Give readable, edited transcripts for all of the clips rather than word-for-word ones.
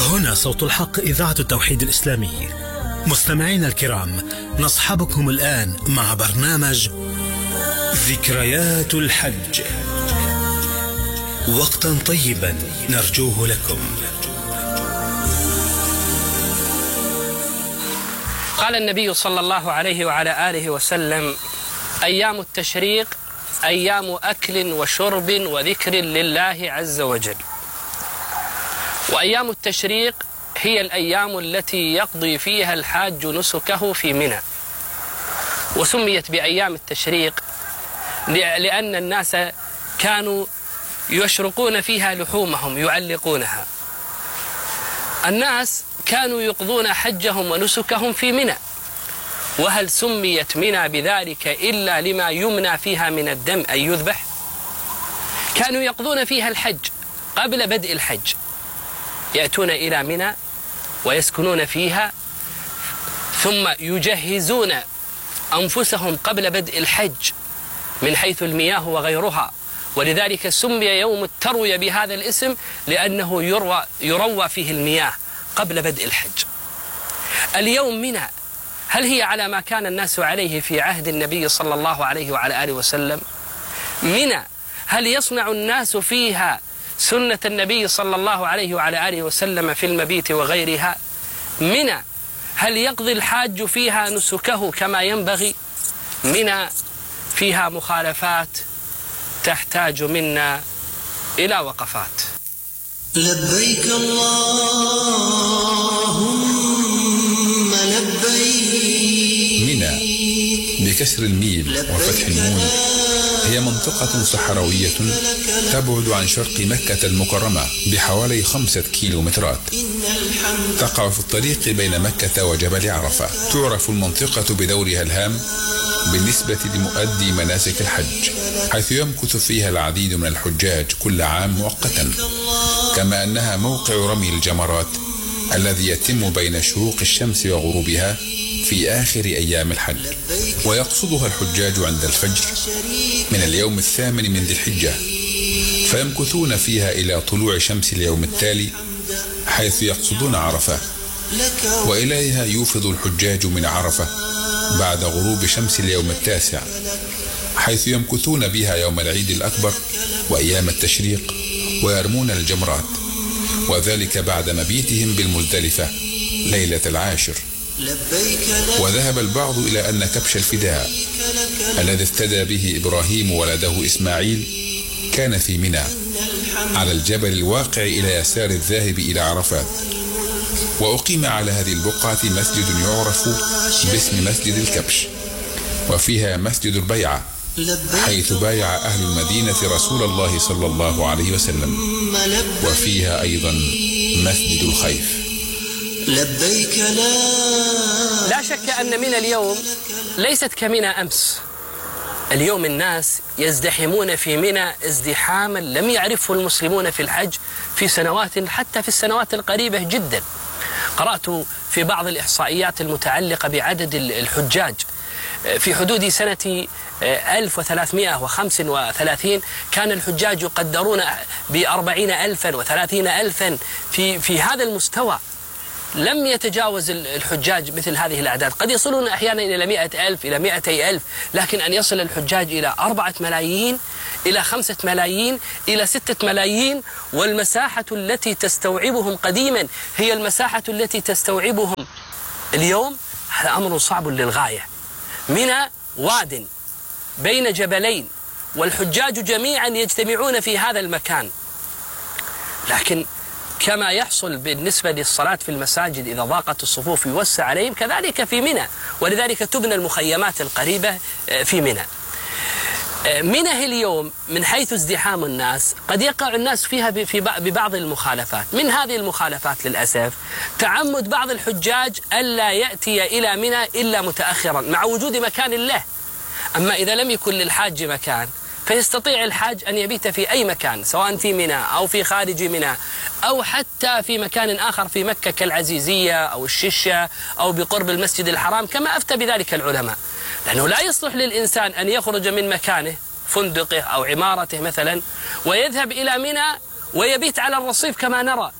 هنا صوت الحق إذاعة التوحيد الإسلامي. مستمعينا الكرام، نصحبكم الآن مع برنامج ذكريات الحج. وقتا طيبا نرجوه لكم. قال النبي صلى الله عليه وعلى آله وسلم: أيام التشريق أيام أكل وشرب وذكر لله عز وجل. وأيام التشريق هي الأيام التي يقضي فيها الحاج نسكه في منى، وسميت بأيام التشريق لأن الناس كانوا يشرقون فيها لحومهم يعلقونها. الناس كانوا يقضون حجهم ونسكهم في منى، وهل سميت منى بذلك إلا لما يمنى فيها من الدم أي يذبح؟ كانوا يقضون فيها الحج قبل بدء الحج، يأتون إلى منى ويسكنون فيها، ثم يجهزون أنفسهم قبل بدء الحج من حيث المياه وغيرها، ولذلك سمي يوم التروية بهذا الاسم لأنه يروى فيه المياه قبل بدء الحج. اليوم منى هل هي على ما كان الناس عليه في عهد النبي صلى الله عليه وعلى آله وسلم؟ منى هل يصنع الناس فيها سنة النبي صلى الله عليه وعلى آله وسلم في المبيت وغيرها؟ منى هل يقضي الحاج فيها نسكه كما ينبغي؟ منى فيها مخالفات تحتاج منا إلى وقفات. لبيك اللهم لبيك. منى بكسر الميم وفتح النون هي منطقة صحراوية تبعد عن شرق مكة المكرمة بحوالي 5 كيلومترات، تقع في الطريق بين مكة وجبل عرفة. تعرف المنطقة بدورها الهام بالنسبة لمؤدي مناسك الحج، حيث يمكث فيها العديد من الحجاج كل عام مؤقتا، كما أنها موقع رمي الجمرات الذي يتم بين شروق الشمس وغروبها في آخر أيام الحج، ويقصدها الحجاج عند الفجر من اليوم 8 من ذي الحجة، فيمكثون فيها إلى طلوع شمس اليوم التالي حيث يقصدون عرفة، وإليها يوفض الحجاج من عرفة بعد غروب شمس اليوم 9 حيث يمكثون بها يوم العيد الأكبر وأيام التشريق ويرمون الجمرات، وذلك بعد مبيتهم بالمزدلفة ليلة 10. وذهب البعض إلى أن كبش الفداء الذي افتدى به إبراهيم ولده إسماعيل كان في منى على الجبل الواقع إلى يسار الذاهب إلى عرفات، وأقيم على هذه البقعة مسجد يعرف باسم مسجد الكبش، وفيها مسجد البيعة حيث بايع أهل المدينة رسول الله صلى الله عليه وسلم، وفيها أيضا مسجد الخيف. لبيك لا شك أن منى اليوم ليست كمنى أمس. اليوم الناس يزدحمون في منى ازدحاما لم يعرفه المسلمون في الحج في سنوات، حتى في السنوات القريبة جدا. قرأت في بعض الإحصائيات المتعلقة بعدد الحجاج في حدود سنة 1335 كان الحجاج يقدرون ب40,000 و30,000 في هذا المستوى. لم يتجاوز الحجاج مثل هذه الأعداد، قد يصلون أحيانا إلى 100,000 إلى 200,000، لكن أن يصل الحجاج إلى 4 ملايين إلى 5 ملايين إلى 6 ملايين، والمساحة التي تستوعبهم قديما هي المساحة التي تستوعبهم اليوم، هذا أمر صعب للغاية. منى واد بين جبلين، والحجاج جميعا يجتمعون في هذا المكان، لكن كما يحصل بالنسبة للصلاة في المساجد إذا ضاقت الصفوف يوسع عليهم، كذلك في منى، ولذلك تبنى المخيمات القريبة في منى. منى اليوم من حيث ازدحام الناس قد يقع الناس فيها ببعض المخالفات. من هذه المخالفات للأسف تعمد بعض الحجاج ألا يأتي إلى منى إلا متأخرا مع وجود مكان له. أما إذا لم يكن للحاج مكان فيستطيع الحاج أن يبيت في أي مكان، سواء في منى أو في خارج منى أو حتى في مكان آخر في مكة كالعزيزية أو الششة أو بقرب المسجد الحرام، كما أفتى بذلك العلماء، لأنه لا يصلح للإنسان أن يخرج من مكانه فندقه أو عمارته مثلا ويذهب إلى منى ويبيت على الرصيف كما نرى.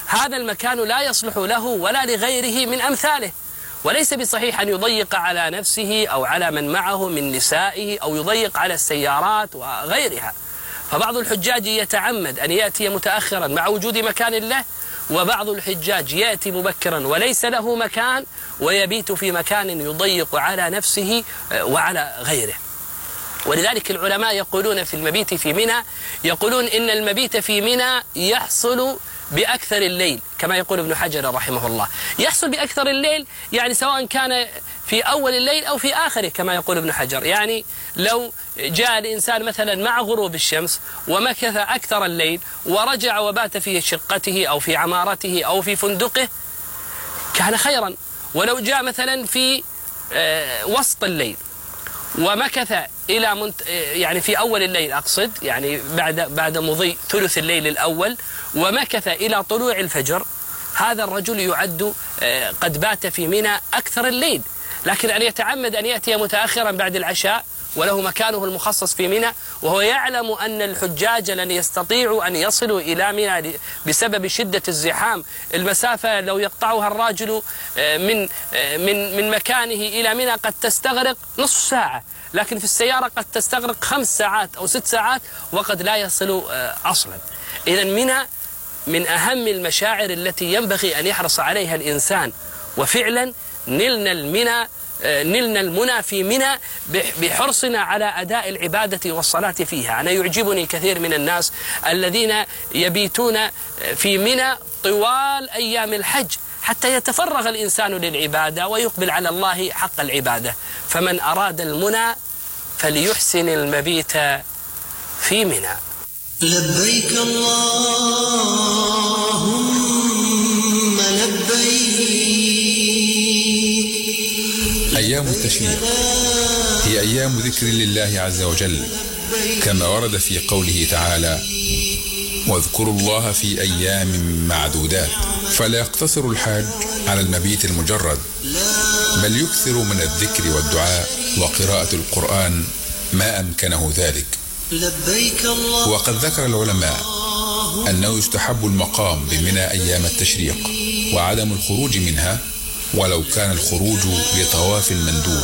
هذا المكان لا يصلح له ولا لغيره من أمثاله، وليس بصحيح أن يضيق على نفسه أو على من معه من نسائه أو يضيق على السيارات وغيرها. فبعض الحجاج يتعمد أن يأتي متأخرا مع وجود مكان له، وبعض الحجاج يأتي مبكرا وليس له مكان ويبيت في مكان يضيق على نفسه وعلى غيره. ولذلك العلماء يقولون في المبيت في منى، يقولون إن المبيت في منى يحصل بأكثر الليل، كما يقول ابن حجر رحمه الله، يحصل بأكثر الليل يعني سواء كان في أول الليل أو في آخره كما يقول ابن حجر. يعني لو جاء الإنسان مثلا مع غروب الشمس ومكث أكثر الليل ورجع وبات في شقته أو في عمارته أو في فندقه كان خيرا. ولو جاء مثلا في وسط الليل ومكث إلى يعني في أول الليل أقصد، يعني بعد مضي ثلث الليل الأول ومكث إلى طلوع الفجر، هذا الرجل يعد قد بات في منى أكثر الليل. لكن أن يتعمد أن يأتي متأخرا بعد العشاء وله مكانه المخصص في منى وهو يعلم أن الحجاج لن يستطيعوا أن يصلوا إلى منى بسبب شدة الزحام، المسافة لو يقطعها الراجل من مكانه إلى منى قد تستغرق نصف ساعة، لكن في السيارة قد تستغرق 5 ساعات أو 6 ساعات وقد لا يصل أصلا. إذن منى من أهم المشاعر التي ينبغي أن يحرص عليها الإنسان، وفعلا نلنا المنى في منى بحرصنا على أداء العبادة والصلاة فيها. أنا يعجبني كثير من الناس الذين يبيتون في منى طوال أيام الحج حتى يتفرغ الإنسان للعبادة ويقبل على الله حق العبادة. فمن أراد المنى فليحسن المبيت في منى. لبيك اللهم لبيك. أيام التشريق هي أيام ذكر لله عز وجل، كما ورد في قوله تعالى: واذكروا الله في أيام معدودات. فلا يقتصر الحاج على المبيت المجرد، بل يكثر من الذكر والدعاء وقراءة القرآن ما أمكنه ذلك. وقد ذكر العلماء أنه يستحب المقام بمنى أيام التشريق وعدم الخروج منها، ولو كان الخروج لطواف مندوب.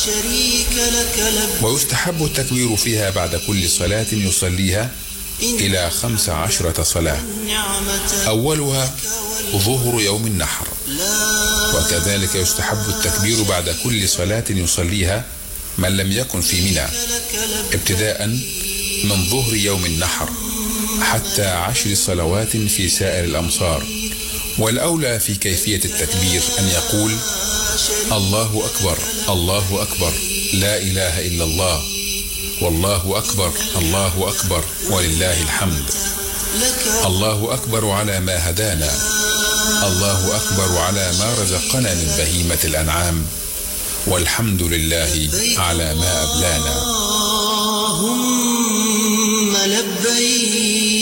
ويستحب التكبير فيها بعد كل صلاة يصليها إلى 15 صلاة، أولها ظهر يوم النحر. وكذلك يستحب التكبير بعد كل صلاة يصليها من لم يكن في منى، ابتداء من ظهر يوم النحر حتى 10 صلوات في سائر الأمصار. والأولى في كيفية التكبير أن يقول: الله أكبر الله أكبر لا إله إلا الله، والله أكبر الله أكبر ولله الحمد، الله أكبر على ما هدانا، الله أكبر على ما رزقنا من بهيمة الأنعام، والحمد لله على ما أبلانا. اللهم لبيك.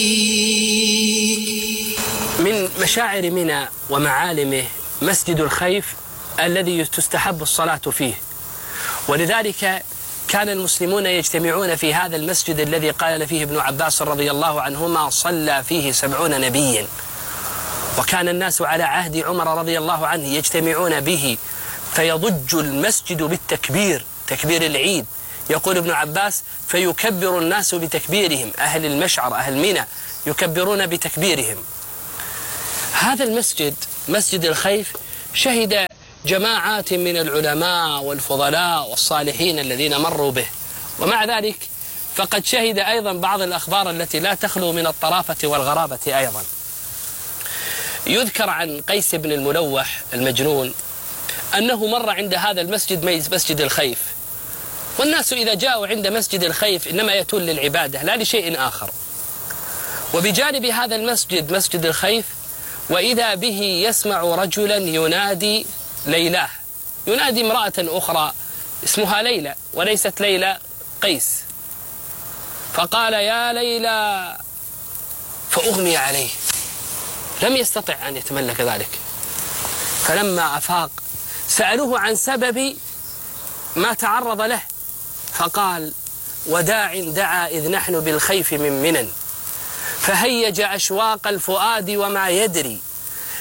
من مشاعر منى ومعالمه مسجد الخيف الذي تستحب الصلاة فيه، ولذلك كان المسلمون يجتمعون في هذا المسجد الذي قال فيه ابن عباس رضي الله عنهما: صلى فيه 70 نبيا. وكان الناس على عهد عمر رضي الله عنه يجتمعون به فيضج المسجد بالتكبير، تكبير العيد. يقول ابن عباس: فيكبر الناس بتكبيرهم، أهل المشعر أهل منى يكبرون بتكبيرهم. هذا المسجد مسجد الخيف شهد جماعات من العلماء والفضلاء والصالحين الذين مروا به، ومع ذلك فقد شهد أيضا بعض الأخبار التي لا تخلو من الطرافة والغرابة أيضا. يذكر عن قيس بن الملوح المجنون أنه مر عند هذا المسجد، مسجد الخيف، والناس إذا جاءوا عند مسجد الخيف إنما يأتون للعبادة لا لشيء آخر. وبجانب هذا المسجد مسجد الخيف وإذا به يسمع رجلا ينادي ليلاه، ينادي امرأة أخرى اسمها ليلى وليست ليلى قيس، فقال: يا ليلى، فأغمي عليه، لم يستطع أن يتملك ذلك. فلما أفاق سألوه عن سبب ما تعرض له، فقال: وداع دعا إذ نحن بالخيف من منن، فهيج أشواق الفؤاد وما يدري،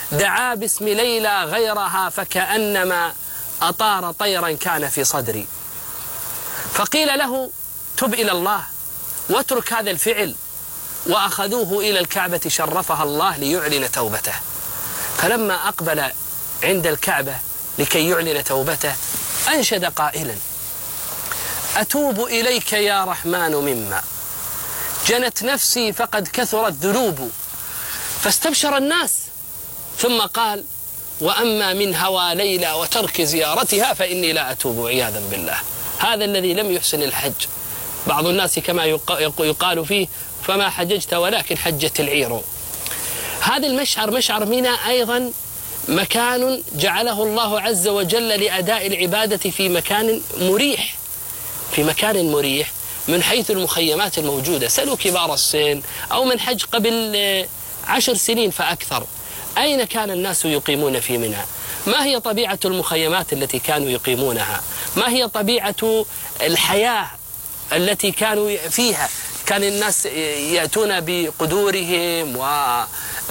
دعا باسم ليلى غيرها فكأنما أطار طيرا كان في صدري. فقيل له تب إلى الله واترك هذا الفعل، وأخذوه إلى الكعبة شرفها الله ليعلن توبته. فلما أقبل عند الكعبة لكي يعلن توبته أنشد قائلا: أتوب إليك يا رحمن مما جنت نفسي فقد كثرت ذنوب. فاستبشر الناس ثم قال: وأما من هوى ليلى وترك زيارتها فإني لا أتوب عياذا بالله. هذا الذي لم يحسن الحج. بعض الناس كما يقال فيه: فما حججت ولكن حجت العير. هذا المشعر مشعر منى أيضا مكان جعله الله عز وجل لأداء العبادة في مكان مريح، في مكان مريح من حيث المخيمات الموجودة. سألوا كبار السن أو من حج قبل 10 سنين فأكثر، أين كان الناس يقيمون في منى؟ ما هي طبيعة المخيمات التي كانوا يقيمونها؟ ما هي طبيعة الحياة التي كانوا فيها؟ كان الناس يأتون بقدورهم وما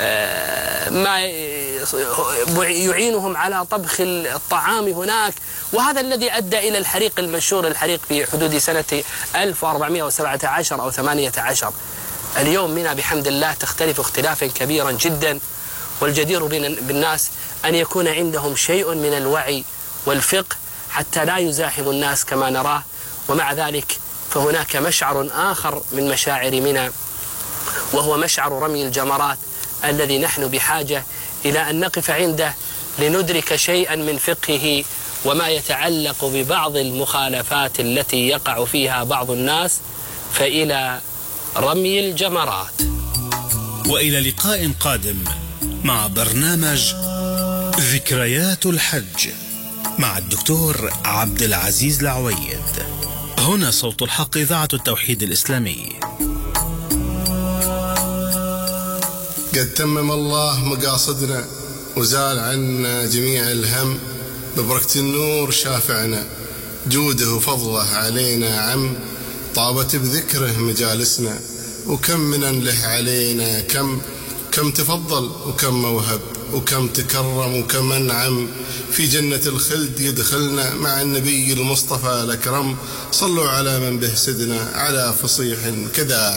يعينهم على طبخ الطعام هناك، وهذا الذي أدى إلى الحريق المشهور، الحريق في حدود سنة 1417 أو 18. اليوم منى بحمد الله تختلف اختلافا كبيرا جدا، والجدير بالناس أن يكون عندهم شيء من الوعي والفقه حتى لا يزاحم الناس كما نراه. ومع ذلك فهناك مشعر آخر من مشاعر منى، وهو مشعر رمي الجمرات، الذي نحن بحاجة إلى أن نقف عنده لندرك شيئا من فقهه وما يتعلق ببعض المخالفات التي يقع فيها بعض الناس. فإلى رمي الجمرات. وإلى لقاء قادم مع برنامج ذكريات الحج مع الدكتور عبد العزيز العويد، هنا صوت الحق إذاعة التوحيد الإسلامي. قد تمم الله مقاصدنا وزال عنا جميع الهم، ببركة النور شافعنا جوده وفضله علينا عم، طابت بذكره مجالسنا وكم من له علينا كم تفضل وكم موهب وكم تكرم وكم أنعم، في جنة الخلد يدخلنا مع النبي المصطفى الأكرم. صلوا على من به سدنا على فصيح كذا